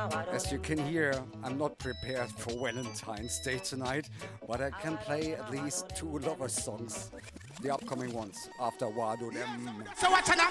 As you can hear, I'm not prepared for Valentine's Day tonight, but I can play at least 2 lover songs, the upcoming ones, after Wado Dem. So what